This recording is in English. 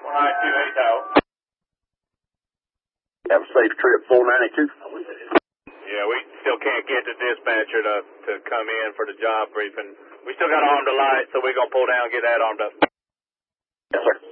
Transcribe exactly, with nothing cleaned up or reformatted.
four ninety-two, eight Tower. Have a safe trip, four ninety-two. Yeah, we still can't get the dispatcher to, to come in for the job briefing. We still got armed to light, so we're going to pull down and get that armed up. Yes, sir.